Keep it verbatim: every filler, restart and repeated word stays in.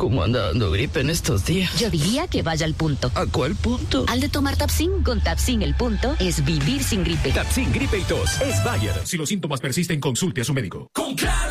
¿Cómo anda dando gripe en estos días? Yo diría que vaya al punto. ¿A cuál punto? Al de tomar Tapsin. Con Tapsin el punto es vivir sin gripe. Tapsin, gripe y tos. Es Bayer. Si los síntomas persisten, consulte a su médico. Con Claro